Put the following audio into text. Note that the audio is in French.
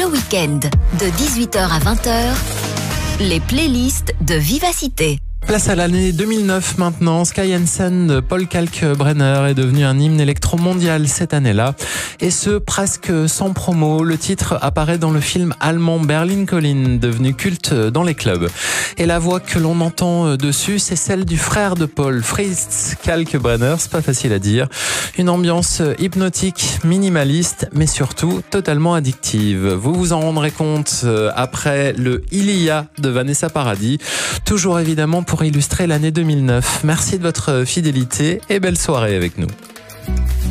le week-end, de 18h à 20h, les playlists de Vivacité. Place à l'année 2009 maintenant. Sky and Sand de Paul Kalkbrenner est devenu un hymne électro mondial cette année-là. Et ce, presque sans promo. Le titre apparaît dans le film allemand Berlin Calling, devenu culte dans les clubs. Et la voix que l'on entend dessus, c'est celle du frère de Paul, Fritz Kalkbrenner. C'est pas facile à dire. Une ambiance hypnotique, minimaliste, mais surtout totalement addictive. Vous vous en rendrez compte après le Il y a de Vanessa Paradis. Toujours évidemment pour illustrer l'année 2009. Merci de votre fidélité et belle soirée avec nous.